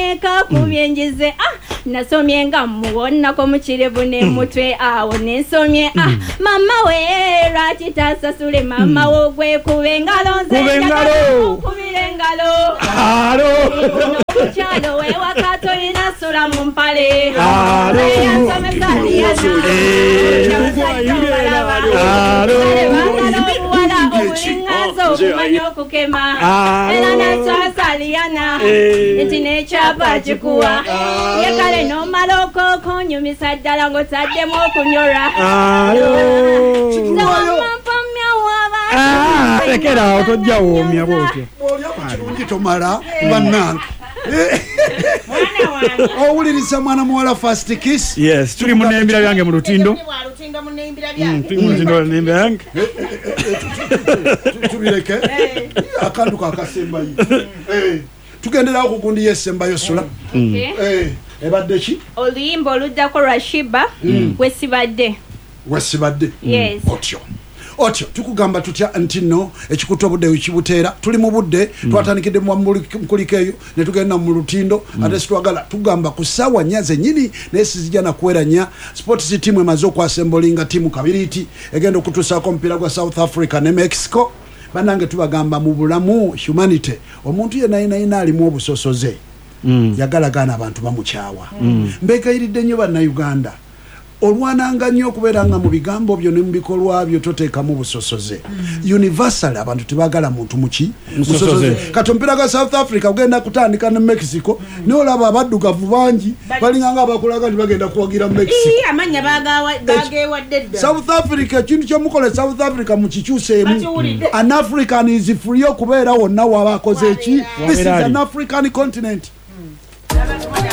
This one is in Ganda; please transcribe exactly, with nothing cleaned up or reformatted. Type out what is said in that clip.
meka kubyenjize ah nasomye nga muwona ko mukirevu ne mutwe awo nensomye ah mama we rachita sule mama wo gwe kubengalo nze kubengalo alo chalo we wakato ina sura mumpale alo alo kukema ela na saliana intine chapa chikuwa yakale no maloko konyumisa dala ngo tademo kunyora alo ah lekera otojja womya bwotyo tomala banange owuliriza mwana muwala first kiss. Yes, tuli munembira byange mu lutindo. Lutindo munembira byange. Tuli mu lutindo munembira byange. Tubireke akandu kakasemba yi. Eh tugendera okugundi yesemba yosula. Eh ebadde ki? Oluyimba oludako Rashiba wesibadde. Wesibadde. Yes. Otyo. Otyo tukugamba tutya ntino ekikutobudde ukibuteera tuli mu budde twatandikidde mu mkulikeyo ne tugenda mu lutindo ate twagala tugamba ku sawa nyaze nyini nesizija na kweranya sports team emaze okwasembolinga timu kabiriti egenda okutusaako mpira gwa South Africa ne Mexico banange tubagamba mu bulamu humanity omuntu yena ina ina ali mu obusosoze yagala gana abantu bamukyawa mbegayiridde nnyo banna Uganda olwananga nnyo okubeeranga mu bigambo byo ne mu bikolwa byo toteekamu busosoze universal abantu tebagala muntu muki musosoze katompira ga South Africa ugenda kutandika ne Mexico n'olaba abaddugavu bangi balinganga abakulaga nti bagenda kuwagira Mexico amanya bagewadde dda South Africa kintu kyemukola South Africa mukikyuseemu an African is free okubeera wonna wabakoze eki this is an African continent